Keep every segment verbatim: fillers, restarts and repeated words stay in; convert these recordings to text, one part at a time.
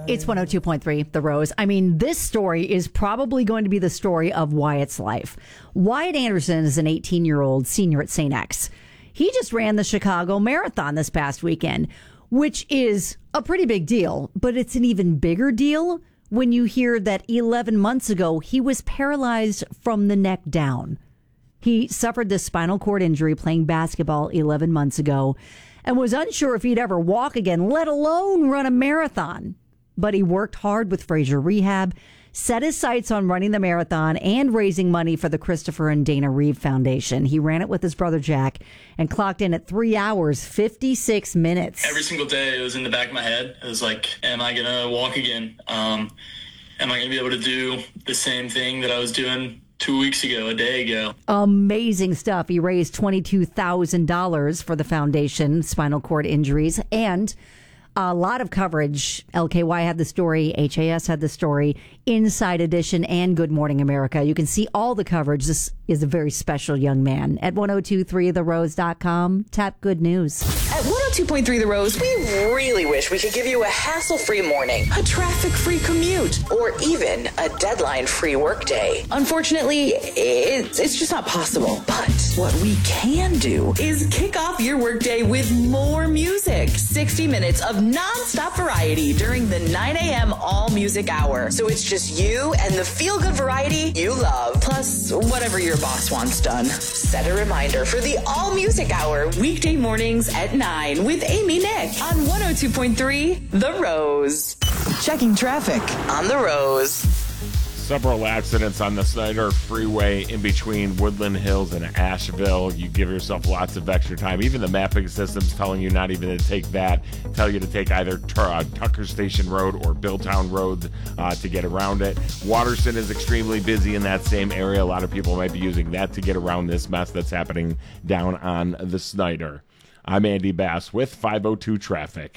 It's one oh two point three, The Rose. I mean, this story is probably going to be the story of Wyatt's life. Wyatt Anderson is an eighteen-year-old senior at Saint X. He just ran the Chicago Marathon this past weekend, which is a pretty big deal. But it's an even bigger deal when you hear that eleven months ago, he was paralyzed from the neck down. He suffered this spinal cord injury playing basketball eleven months ago and was unsure if he'd ever walk again, let alone run a marathon. But he worked hard with Fraser Rehab, set his sights on running the marathon and raising money for the Christopher and Dana Reeve Foundation. He ran it with his brother Jack and clocked in at three hours, fifty-six minutes. Every single day it was in the back of my head. It was like, am I going to walk again? Um, am I going to be able to do the same thing that I was doing two weeks ago, a day ago? Amazing stuff. He raised twenty-two thousand dollars for the foundation, spinal cord injuries, and a lot of coverage. L K Y had the story, H A S had the story, Inside Edition, and Good Morning America. You can see all the coverage. This is a very special young man. At ten twenty-three the rose dot com, tap Good News. At one oh two point three The Rose, we really wish we could give you a hassle-free morning, a traffic-free commute, or even a deadline-free workday. Unfortunately, it's, it's just not possible. But what we can do is kick off your workday with more music. sixty minutes of non-stop variety during the nine a.m. all-music hour. So it's just you and the feel-good variety you love, plus whatever your boss wants done. Set a reminder for the all-music hour weekday mornings at nine with Amy Nick on one oh two point three The Rose. Checking traffic on The Rose. Several accidents on the Snyder Freeway in between Woodland Hills and Asheville. You give yourself lots of extra time. Even the mapping system's telling you not even to take that. Tell you to take either T- uh, Tucker Station Road or Billtown Road uh, to get around it. Waterston is extremely busy in that same area. A lot of people might be using that to get around this mess that's happening down on the Snyder. I'm Andy Bass with five oh two Traffic.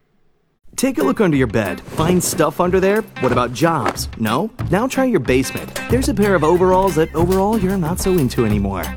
Take a look under your bed. Find stuff under there? What about jobs? No? Now try your basement. There's a pair of overalls that overall you're not so into anymore.